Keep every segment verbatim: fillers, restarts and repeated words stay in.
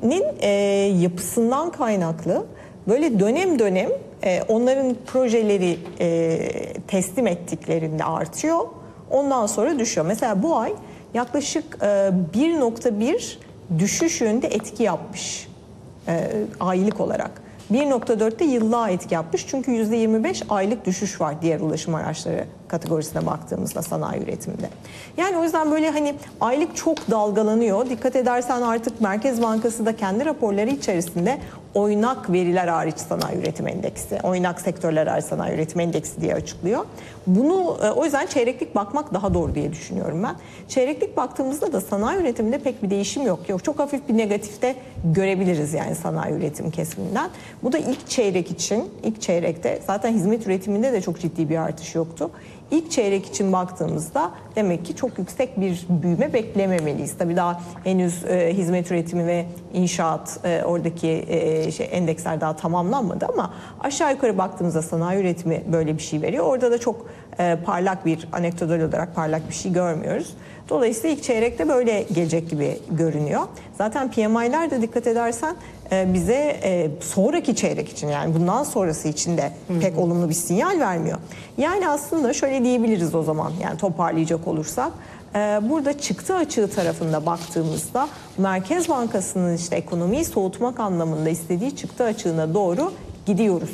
sanayinin e, yapısından kaynaklı böyle dönem dönem e, onların projeleri e, teslim ettiklerinde artıyor. Ondan sonra düşüyor. Mesela bu ay yaklaşık e, bir nokta bir düşüş yönünde etki yapmış e, aylık olarak. bir nokta dörtte yıllığa etki yapmış. Çünkü yüzde yirmi beş aylık düşüş var diğer ulaşım araçları kategorisine baktığımızda sanayi üretiminde. Yani o yüzden böyle hani aylık çok dalgalanıyor. Dikkat edersen artık Merkez Bankası da kendi raporları içerisinde oynak veriler hariç sanayi üretim endeksi, oynak sektörler hariç sanayi üretim endeksi diye açıklıyor. Bunu o yüzden çeyreklik bakmak daha doğru diye düşünüyorum ben. Çeyreklik baktığımızda da sanayi üretiminde pek bir değişim yok. Yok, çok hafif bir negatifte görebiliriz yani sanayi üretim kesiminden. Bu da ilk çeyrek için, ilk çeyrekte zaten hizmet üretiminde de çok ciddi bir artış yoktu. İlk çeyrek için baktığımızda demek ki çok yüksek bir büyüme beklememeliyiz. Tabii daha henüz e, hizmet üretimi ve inşaat e, oradaki e, şey, endeksler daha tamamlanmadı ama aşağı yukarı baktığımızda sanayi üretimi böyle bir şey veriyor. Orada da çok e, parlak bir, anekdotal olarak parlak bir şey görmüyoruz. Dolayısıyla ilk çeyrekte böyle gelecek gibi görünüyor. Zaten P M I'ler de dikkat edersen bize sonraki çeyrek için, yani bundan sonrası için de pek olumlu bir sinyal vermiyor. Yani aslında şöyle diyebiliriz o zaman, yani toparlayacak olursak. Burada çıktı açığı tarafında baktığımızda Merkez Bankası'nın işte ekonomiyi soğutmak anlamında istediği çıktı açığına doğru gidiyoruz.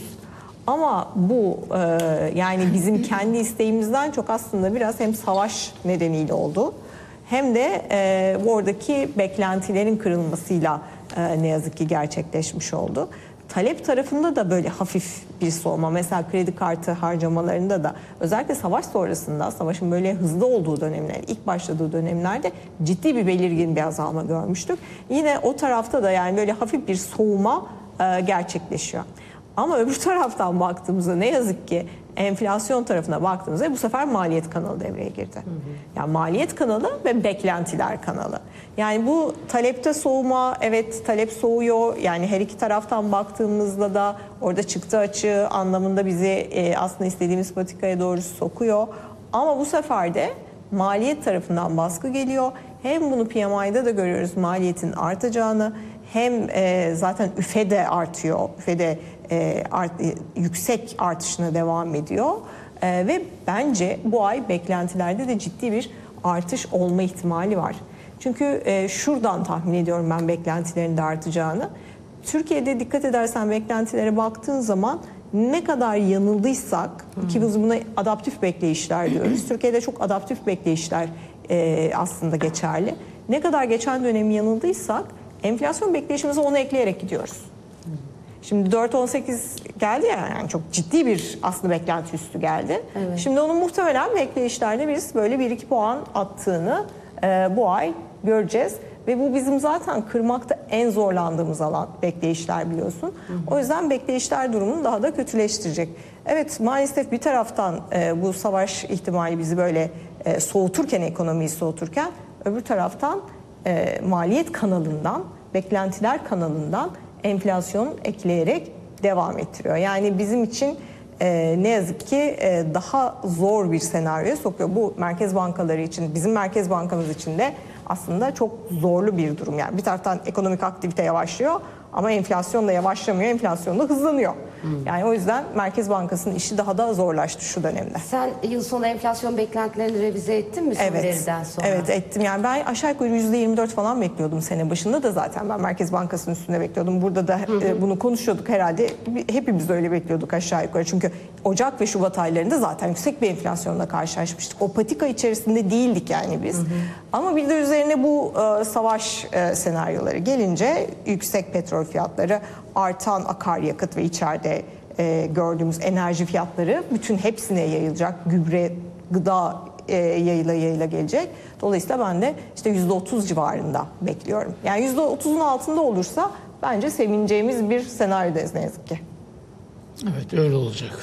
Ama bu yani bizim kendi isteğimizden çok aslında biraz hem savaş nedeniyle oldu hem de oradaki beklentilerin kırılmasıyla ne yazık ki gerçekleşmiş oldu. Talep tarafında da böyle hafif bir soğuma. Mesela kredi kartı harcamalarında da özellikle savaş sonrasında, savaşın böyle hızlı olduğu dönemler, ilk başladığı dönemlerde ciddi bir belirgin bir azalma görmüştük. Yine o tarafta da yani böyle hafif bir soğuma gerçekleşiyor. Ama öbür taraftan baktığımızda ne yazık ki enflasyon tarafına baktığımızda bu sefer maliyet kanalı devreye girdi. Hı hı. Yani maliyet kanalı ve beklentiler kanalı. Yani bu talepte soğuma, evet talep soğuyor. Yani her iki taraftan baktığımızda da orada çıktı açığı anlamında bizi e, aslında istediğimiz patikaya doğru sokuyor. Ama bu sefer de maliyet tarafından baskı geliyor. Hem bunu P M I'da da görüyoruz, maliyetin artacağını, hem e, zaten üfe de artıyor. Üfe de e, art, e, yüksek artışına devam ediyor. E, ve bence bu ay beklentilerde de ciddi bir artış olma ihtimali var. Çünkü e, şuradan tahmin ediyorum ben beklentilerin de artacağını. Türkiye'de dikkat edersen beklentilere baktığın zaman ne kadar yanıldıysak, hmm. ki biz buna adaptif bekleyişler diyoruz. Türkiye'de çok adaptif bekleyişler e, aslında geçerli. Ne kadar geçen dönemi yanıldıysak enflasyon bekleyişimize onu ekleyerek gidiyoruz. Hmm. Şimdi dört virgül on sekiz geldi ya, yani çok ciddi bir aslında beklenti üstü geldi. Evet. Şimdi onun muhtemelen bekleyişlerde biz böyle bir iki puan attığını e, bu ay göreceğiz. Ve bu bizim zaten kırmakta en zorlandığımız alan bekleyişler, biliyorsun. Hı hı. O yüzden bekleyişler durumunu daha da kötüleştirecek. Evet, maalesef bir taraftan e, bu savaş ihtimali bizi böyle e, soğuturken, ekonomiyi soğuturken, öbür taraftan e, maliyet kanalından, beklentiler kanalından enflasyon ekleyerek devam ettiriyor. Yani bizim için e, ne yazık ki e, daha zor bir senaryoya sokuyor. Bu merkez bankaları için, bizim merkez bankamız için de aslında çok zorlu bir durum. Yani bir taraftan ekonomik aktivite yavaşlıyor ama enflasyon da yavaşlamıyor, enflasyon da hızlanıyor. Hmm. Yani o yüzden Merkez Bankası'nın işi daha da zorlaştı şu dönemde. Sen yıl sonu enflasyon beklentilerini revize ettin mi son evet, veriden sonra? Evet, ettim. Yani ben aşağı yukarı yüzde yirmi dört falan bekliyordum sene başında da, zaten ben Merkez Bankası'nın üstünde bekliyordum. Burada da hı hı. E, bunu konuşuyorduk herhalde. Hepimiz öyle bekliyorduk aşağı yukarı. Çünkü Ocak ve Şubat aylarında zaten yüksek bir enflasyonla karşılaşmıştık. O patika içerisinde değildik yani biz. Hı hı. Ama bir de üzerine bu e, savaş e, senaryoları gelince yüksek petrol fiyatları, artan akaryakıt ve içeride e, gördüğümüz enerji fiyatları bütün hepsine yayılacak. Gübre, gıda e, yayıla yayıla gelecek. Dolayısıyla ben de işte yüzde otuz civarında bekliyorum. Yani yüzde otuzun altında olursa bence sevineceğimiz bir senaryodayız ne yazık ki. Evet, öyle olacak.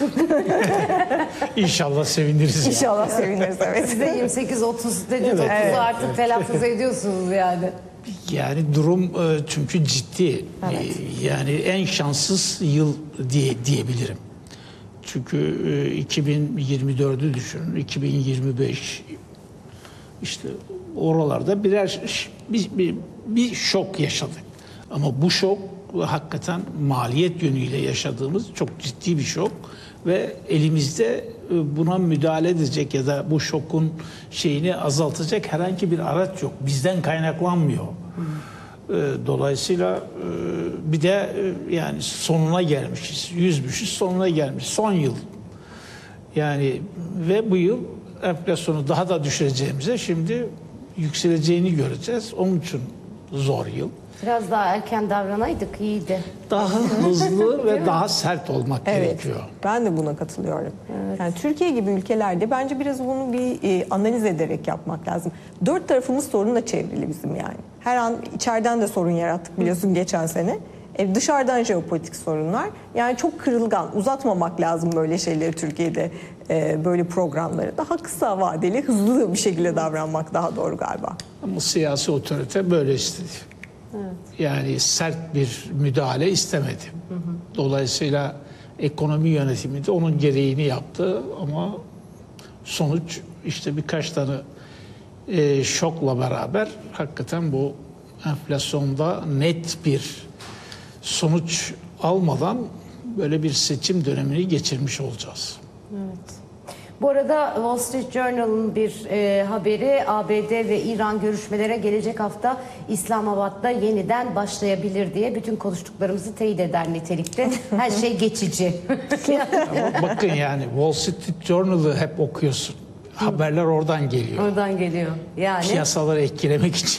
İnşallah seviniriz. İnşallah ya. seviniriz, evet. Siz de yirmi sekiz otuz dediniz, evet, otuzu evet, artık evet. telaffuz ediyorsunuz yani. Yani durum çünkü ciddi. Evet. Yani en şanssız yıl diye diyebilirim. Çünkü iki bin yirmi dördü düşünün, iki bin yirmi beş işte oralarda birer bir, bir, bir şok yaşadık. Ama bu şok hakikaten maliyet yönüyle yaşadığımız çok ciddi bir şok ve elimizde buna müdahale edecek ya da bu şokun şeyini azaltacak herhangi bir araç yok. Bizden kaynaklanmıyor. Dolayısıyla bir de yani sonuna gelmişiz. Yüzmüşüz, sonuna gelmiş. Son yıl. Yani ve bu yıl enflasyonu daha da düşüreceğimize şimdi yükseleceğini göreceğiz. Onun için zor yıl. Biraz daha erken davranaydık iyiydi. Daha hızlı ve daha sert olmak evet, gerekiyor. Ben de buna katılıyorum. Evet. Yani Türkiye gibi ülkelerde bence biraz bunu bir e, analiz ederek yapmak lazım. Dört tarafımız sorunla çevrili bizim yani. Her an içeriden de sorun yarattık biliyorsun geçen sene. E, dışarıdan jeopolitik sorunlar. Yani çok kırılgan, uzatmamak lazım böyle şeyleri Türkiye'de, e, böyle programları. Daha kısa vadeli, hızlı bir şekilde davranmak daha doğru galiba. Ama siyasi otorite böyle istedi. Evet. Yani sert bir müdahale istemedi. Hı hı. Dolayısıyla ekonomi yönetimi de onun gereğini yaptı ama sonuç işte birkaç tane e, şokla beraber hakikaten bu enflasyonda net bir sonuç almadan böyle bir seçim dönemini geçirmiş olacağız. Evet. Bu arada Wall Street Journal'ın bir e, haberi A B D ve İran görüşmelere gelecek hafta İslamabad'da yeniden başlayabilir diye bütün konuştuklarımızı teyit eder nitelikte. Her şey geçici. Ama bakın yani Wall Street Journal'ı hep okuyorsun. Haberler oradan geliyor. Oradan geliyor. Yani piyasaları etkilemek için.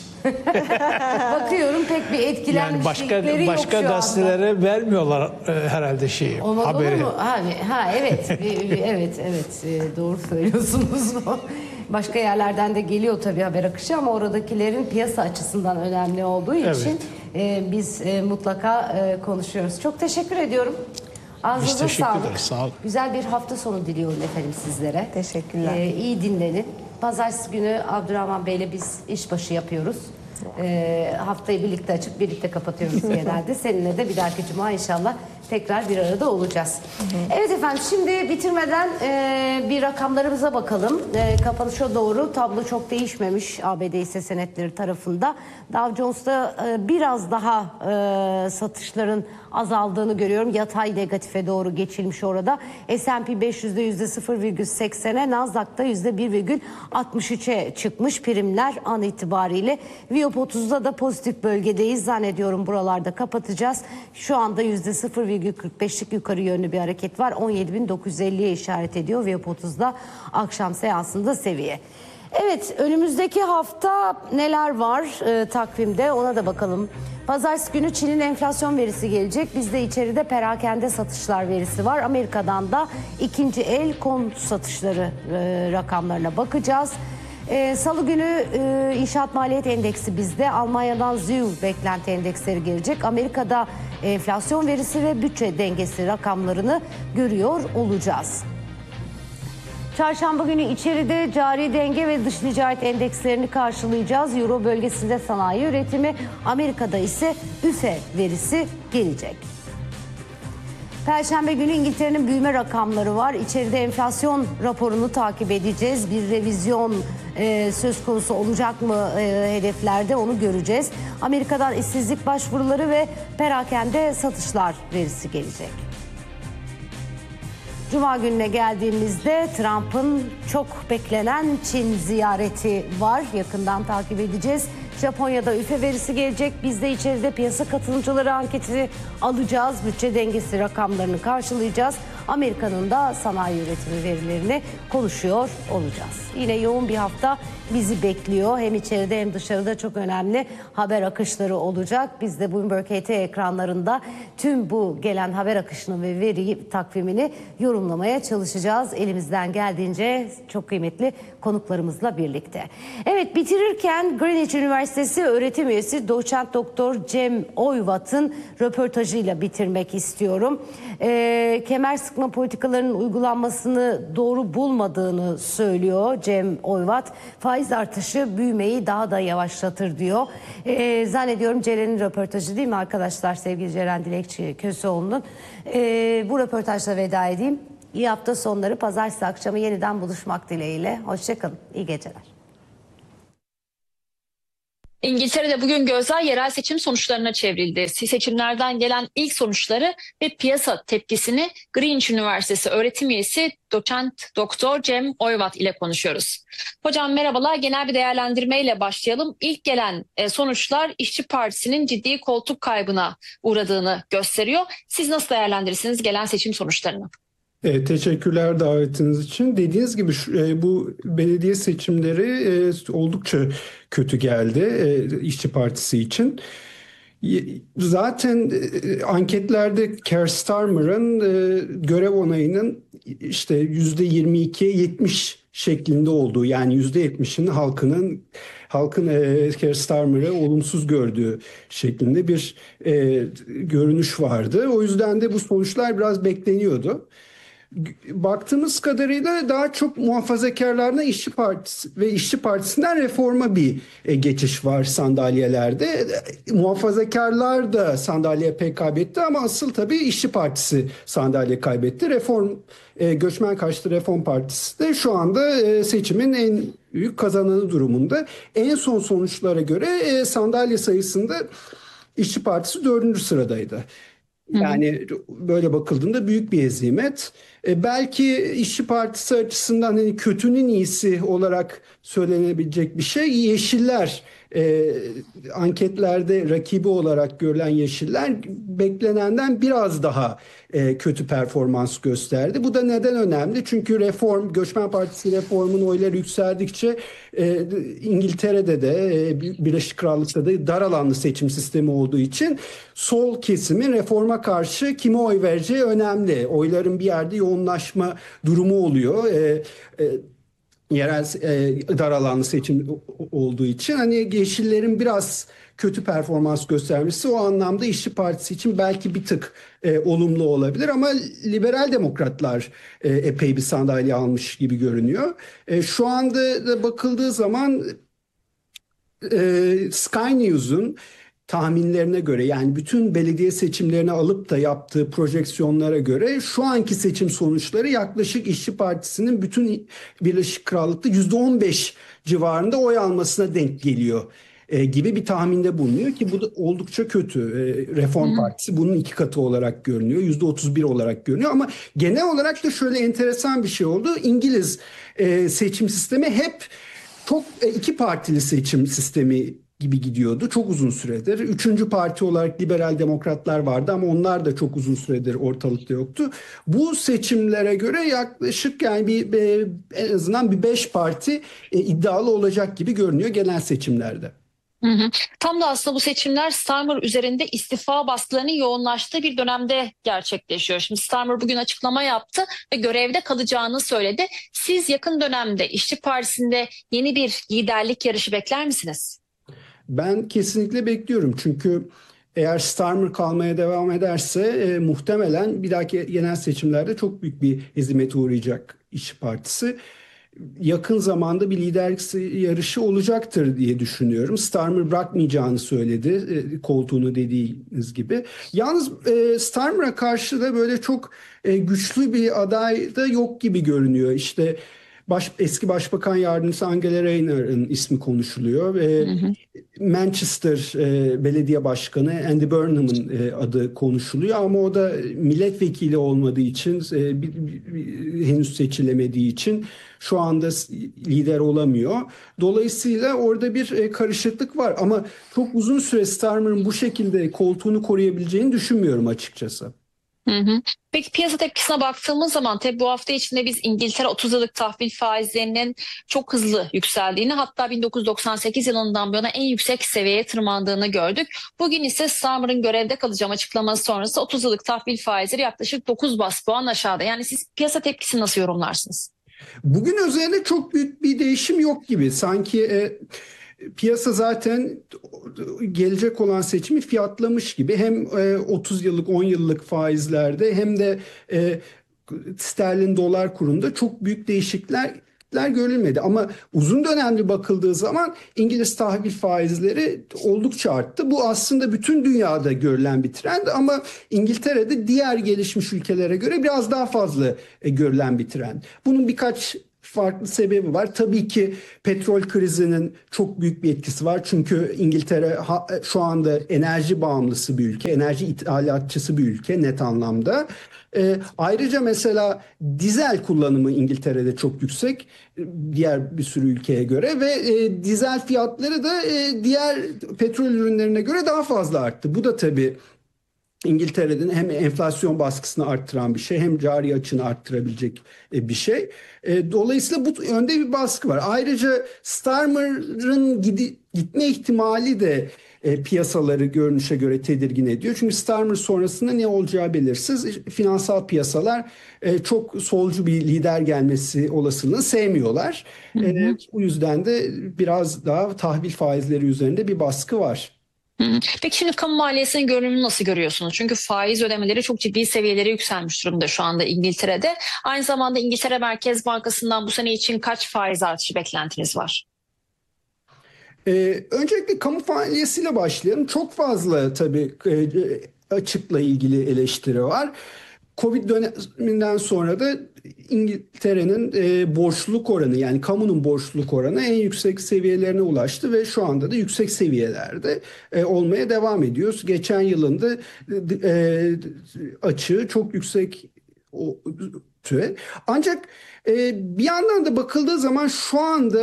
Bakıyorum pek bir etkilenmişlikleri yani başka, yok başka şu gazetelere anda. vermiyorlar e, herhalde şeyi. Olmaz haberi. Olur mu? Ha, ha evet. evet evet e, doğru söylüyorsunuz. Başka yerlerden de geliyor tabii haber akışı ama oradakilerin piyasa açısından önemli olduğu evet. için e, biz e, mutlaka e, konuşuyoruz. Çok teşekkür ediyorum. Ağzınıza Biz teşekkür sağlık. ederiz. Sağ olun. Güzel bir hafta sonu diliyorum efendim sizlere. Teşekkürler. Ee, iyi dinlenin. Pazartesi günü Abdurrahman Bey'le biz işbaşı yapıyoruz. Ee, haftayı birlikte açıp birlikte kapatıyoruz genelde. Seninle de bir dahaki cuma inşallah tekrar bir arada olacağız. Hı hı. Evet efendim şimdi bitirmeden e, bir rakamlarımıza bakalım. E, kapanışa doğru tablo çok değişmemiş A B D hisse senetleri tarafında. Dow Jones'ta e, biraz daha e, satışların azaldığını görüyorum. Yatay negatife doğru geçilmiş orada. S and P beş yüzde yüzde sıfır virgül seksene, Nasdaq'ta yüzde bir virgül altmış üçe çıkmış primler an itibariyle. Viyop otuzda da pozitif bölgedeyiz. Zannediyorum buralarda kapatacağız. Şu anda yüzde sıfır virgül kırk beşlik yukarı yönlü bir hareket var. on yedi bin dokuz yüz elliye işaret ediyor Viyop otuzda akşam seansında seviye. Evet, önümüzdeki hafta neler var e, takvimde ona da bakalım. Pazartesi günü Çin'in enflasyon verisi gelecek. Bizde içeride perakende satışlar verisi var. Amerika'dan da ikinci el konut satışları e, rakamlarına bakacağız. E, Salı günü e, inşaat maliyet endeksi bizde. Almanya'dan Z U beklenti endeksleri gelecek. Amerika'da enflasyon verisi ve bütçe dengesi rakamlarını görüyor olacağız. Çarşamba günü içeride cari denge ve dış ticaret endekslerini karşılayacağız. Euro bölgesinde sanayi üretimi, Amerika'da ise üfe verisi gelecek. Perşembe günü İngiltere'nin büyüme rakamları var. İçeride enflasyon raporunu takip edeceğiz. Bir revizyon e, söz konusu olacak mı e, hedeflerde onu göreceğiz. Amerika'dan işsizlik başvuruları ve perakende satışlar verisi gelecek. Cuma gününe geldiğimizde Trump'ın çok beklenen Çin ziyareti var. Yakından takip edeceğiz. Japonya'da üfe verisi gelecek. Biz de içeride piyasa katılımcıları anketini alacağız. Bütçe dengesi rakamlarını karşılayacağız. Amerika'nın da sanayi üretimi verilerini konuşuyor olacağız. Yine yoğun bir hafta bizi bekliyor. Hem içeride hem dışarıda çok önemli haber akışları olacak. Biz de Bloomberg H T ekranlarında tüm bu gelen haber akışını ve veri takvimini yorumlamaya çalışacağız. Elimizden geldiğince çok kıymetli konuklarımızla birlikte. Evet, bitirirken Greenwich Üniversitesi öğretim üyesi doçent doktor Cem Oyvat'ın röportajıyla bitirmek istiyorum. Ee, kemer sıkma politikalarının uygulanmasını doğru bulmadığını söylüyor Cem Oyvat. Faiz artışı büyümeyi daha da yavaşlatır diyor. Ee, zannediyorum Ceren'in röportajı değil mi arkadaşlar, sevgili Ceren Dilekçi Köseoğlu'nun. Ee, bu röportajla veda edeyim. İyi hafta sonları, pazartesi akşamı yeniden buluşmak dileğiyle. Hoşçakalın, iyi geceler. İngiltere'de bugün gözler yerel seçim sonuçlarına çevrildi. Seçimlerden gelen ilk sonuçları ve piyasa tepkisini Greenwich Üniversitesi öğretim üyesi doçent doktor Cem Oyvat ile konuşuyoruz. Hocam merhabalar, genel bir değerlendirmeyle başlayalım. İlk gelen sonuçlar İşçi Partisi'nin ciddi koltuk kaybına uğradığını gösteriyor. Siz nasıl değerlendirirsiniz gelen seçim sonuçlarını? E, teşekkürler davetiniz için. Dediğiniz gibi e, bu belediye seçimleri e, oldukça kötü geldi e, İşçi Partisi için. Zaten e, anketlerde Keir Starmer'ın e, görev onayının işte yüzde yirmi ikiye yetmiş şeklinde olduğu, yani yüzde yetmişin halkının halkın e, Keir Starmer'ı olumsuz gördüğü şeklinde bir e, görünüş vardı. O yüzden de bu sonuçlar biraz bekleniyordu. Baktığımız kadarıyla daha çok muhafazakarlarına İşçi Partisi ve İşçi Partisi'nden reforma bir e, geçiş var sandalyelerde. E, muhafazakarlar da sandalye pek kaybetti ama asıl tabii İşçi Partisi sandalye kaybetti. Reform e, Göçmen Karşıtı Reform Partisi de şu anda e, seçimin en büyük kazananı durumunda. En son sonuçlara göre e, sandalye sayısında İşçi Partisi dördüncü sıradaydı. Yani böyle bakıldığında büyük bir hezimet. E, belki İşçi Partisi açısından hani kötünün iyisi olarak söylenebilecek bir şey Yeşiller. E, anketlerde rakibi olarak görülen Yeşiller beklenenden biraz daha e, kötü performans gösterdi. Bu da neden önemli? Çünkü reform, Göçmen Partisi reformun oyları yükseldikçe e, İngiltere'de de e, Birleşik Krallık'ta da dar alanlı seçim sistemi olduğu için sol kesimin reforma karşı kime oy vereceği önemli. Oyların bir yerde yoğunlaşma durumu oluyor. E, e, yerel e, dar alanlı seçim olduğu için hani Yeşillerin biraz kötü performans göstermesi o anlamda İşçi Partisi için belki bir tık e, olumlu olabilir ama Liberal Demokratlar e, epey bir sandalye almış gibi görünüyor. E, şu anda da bakıldığı zaman e, Sky News'un tahminlerine göre, yani bütün belediye seçimlerini alıp da yaptığı projeksiyonlara göre şu anki seçim sonuçları yaklaşık İşçi Partisi'nin bütün Birleşik Krallık'ta yüzde on beş civarında oy almasına denk geliyor e, gibi bir tahminde bulunuyor ki bu da oldukça kötü. E, Reform hmm. Partisi bunun iki katı olarak görünüyor. yüzde otuz bir olarak görünüyor ama genel olarak da şöyle enteresan bir şey oldu. İngiliz e, seçim sistemi hep çok e, iki partili seçim sistemi gibi gidiyordu çok uzun süredir. Üçüncü parti olarak Liberal Demokratlar vardı ama onlar da çok uzun süredir ortalıkta yoktu. Bu seçimlere göre yaklaşık yani bir, bir en azından bir beş parti e, iddialı olacak gibi görünüyor genel seçimlerde. Hı hı. Tam da aslında bu seçimler Starmer üzerinde istifa baskılarının yoğunlaştığı bir dönemde gerçekleşiyor. Şimdi Starmer bugün açıklama yaptı ve görevde kalacağını söyledi. Siz yakın dönemde İşçi Partisi'nde yeni bir liderlik yarışı bekler misiniz? Ben kesinlikle bekliyorum çünkü eğer Starmer kalmaya devam ederse e, muhtemelen bir dahaki genel seçimlerde çok büyük bir hezimete uğrayacak İşçi Partisi. Yakın zamanda bir liderlik yarışı olacaktır diye düşünüyorum. Starmer bırakmayacağını söyledi e, koltuğunu dediğiniz gibi. Yalnız e, Starmer'a karşı da böyle çok e, güçlü bir aday da yok gibi görünüyor. İşte Baş, eski Başbakan Yardımcısı Angela Rayner'ın ismi konuşuluyor. Ve hı hı. Manchester e, Belediye Başkanı Andy Burnham'ın e, adı konuşuluyor ama o da milletvekili olmadığı için e, bir, bir, bir, henüz seçilemediği için şu anda lider olamıyor. Dolayısıyla orada bir e, karışıklık var ama çok uzun süre Starmer'ın bu şekilde koltuğunu koruyabileceğini düşünmüyorum açıkçası. Hı hı. Peki piyasa tepkisine baktığımız zaman tabii bu hafta içinde biz İngiltere otuz yıllık tahvil faizlerinin çok hızlı yükseldiğini, hatta bin dokuz yüz doksan sekiz yılından bu yana en yüksek seviyeye tırmandığını gördük. Bugün ise Starmer'ın görevde kalacağım açıklaması sonrası otuz yıllık tahvil faizleri yaklaşık dokuz bas puan aşağıda. Yani siz piyasa tepkisini nasıl yorumlarsınız? Bugün üzerinde çok büyük bir değişim yok gibi. Sanki e, piyasa zaten gelecek olan seçimi fiyatlamış gibi. Hem e, otuz yıllık on yıllık faizlerde hem de e, sterlin dolar kurunda çok büyük değişiklikler görülmedi. Ama uzun dönemli bakıldığı zaman İngiliz tahvil faizleri oldukça arttı. Bu aslında bütün dünyada görülen bir trend ama İngiltere'de diğer gelişmiş ülkelere göre biraz daha fazla e, görülen bir trend. Bunun birkaç farklı sebebi var. Tabii ki petrol krizinin çok büyük bir etkisi var. Çünkü İngiltere şu anda enerji bağımlısı bir ülke, enerji ithalatçısı bir ülke net anlamda. E, ayrıca mesela dizel kullanımı İngiltere'de çok yüksek diğer bir sürü ülkeye göre ve e, dizel fiyatları da e, diğer petrol ürünlerine göre daha fazla arttı. Bu da tabii İngiltere'nin hem enflasyon baskısını arttıran bir şey hem cari açığını arttırabilecek bir şey. Dolayısıyla bu yönde bir baskı var. Ayrıca Starmer'ın gitme ihtimali de piyasaları görünüşe göre tedirgin ediyor. Çünkü Starmer sonrasında ne olacağı belirsiz. Finansal piyasalar çok solcu bir lider gelmesi olasılığını sevmiyorlar. Hı hı. Bu yüzden de biraz daha tahvil faizleri üzerinde bir baskı var. Peki şimdi kamu maliyesinin görünümünü nasıl görüyorsunuz? Çünkü faiz ödemeleri çok ciddi seviyelere yükselmiş durumda şu anda İngiltere'de. Aynı zamanda İngiltere Merkez Bankası'ndan bu sene için kaç faiz artışı beklentiniz var? Ee, öncelikle kamu maliyesiyle başlayalım. Çok fazla tabii e, açıkla ilgili eleştiri var. Covid döneminden sonra da İngiltere'nin e, borçluluk oranı yani kamunun borçluluk oranı en yüksek seviyelerine ulaştı ve şu anda da yüksek seviyelerde e, olmaya devam ediyoruz. Geçen yılın da e, açığı çok yüksek oldu. Ancak e, bir yandan da bakıldığı zaman şu anda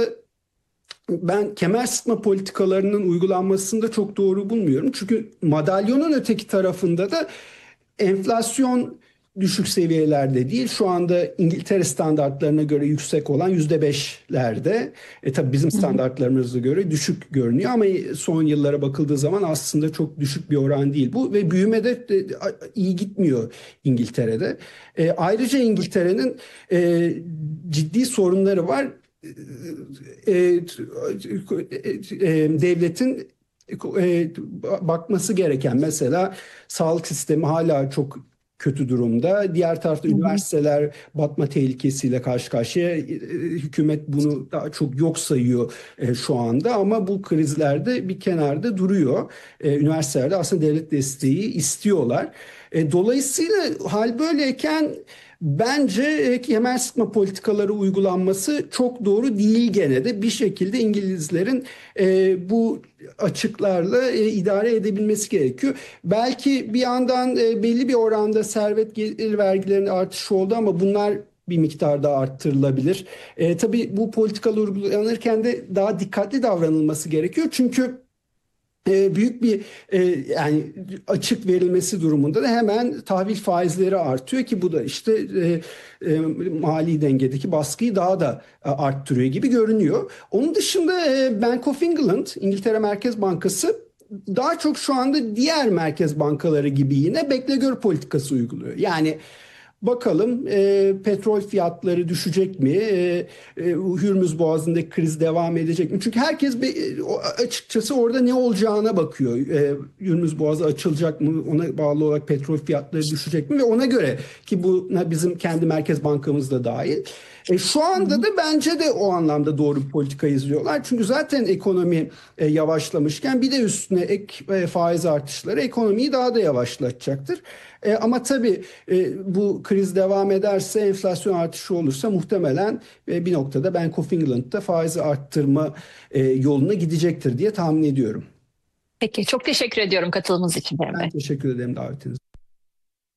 ben kemer sıkma politikalarının uygulanmasını da çok doğru bulmuyorum. Çünkü madalyonun öteki tarafında da enflasyon düşük seviyelerde değil. Şu anda İngiltere standartlarına göre yüksek olan yüzde beşlerde. E tabii bizim standartlarımıza göre düşük görünüyor ama son yıllara bakıldığı zaman aslında çok düşük bir oran değil bu ve büyüme de iyi gitmiyor İngiltere'de. E, ayrıca İngiltere'nin e, ciddi sorunları var. E, e, e, devletin e, bakması gereken mesela sağlık sistemi hala çok kötü durumda. Diğer tarafta hı hı. üniversiteler batma tehlikesiyle karşı karşıya. Hükümet bunu daha çok yok sayıyor e, şu anda ama bu krizlerde bir kenarda duruyor. E, üniversitelerde aslında devlet desteği istiyorlar. E, dolayısıyla hal böyleyken bence kemer sıkma politikaları uygulanması çok doğru değil gene de bir şekilde İngilizlerin e, bu açıklarla e, idare edebilmesi gerekiyor. Belki bir yandan e, belli bir oranda servet gelir vergilerinin artışı oldu ama bunlar bir miktar daha arttırılabilir. E, tabii bu politikalar uygulanırken de daha dikkatli davranılması gerekiyor. Çünkü büyük bir yani açık verilmesi durumunda da hemen tahvil faizleri artıyor ki bu da işte mali dengedeki baskıyı daha da arttırıyor gibi görünüyor. Onun dışında Bank of England, İngiltere Merkez Bankası daha çok şu anda diğer merkez bankaları gibi yine bekle gör politikası uyguluyor. Yani bakalım e, petrol fiyatları düşecek mi? E, e, Hürmüz Boğazı'ndaki kriz devam edecek mi? Çünkü herkes be, açıkçası orada ne olacağına bakıyor. E, Hürmüz Boğazı açılacak mı? Ona bağlı olarak petrol fiyatları düşecek mi? Ve ona göre ki bu bizim kendi Merkez Bankamız da dahil. E, şu anda da bence de o anlamda doğru bir politika izliyorlar. Çünkü zaten ekonomi e, yavaşlamışken bir de üstüne ek e, faiz artışları ekonomiyi daha da yavaşlatacaktır. E, ama tabii e, bu kriz devam ederse, enflasyon artışı olursa muhtemelen e, bir noktada Bank of England'da faizi arttırma e, yoluna gidecektir diye tahmin ediyorum. Peki çok teşekkür ediyorum katılımınız için. Ben teşekkür ederim davetiniz.